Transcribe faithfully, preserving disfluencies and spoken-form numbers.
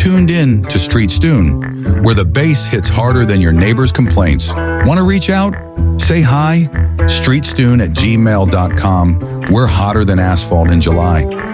tuned in to Street Stune, where the bass hits harder than your neighbor's complaints. Want to reach out? Say hi. street stune at gmail dot com. We're hotter than asphalt in July.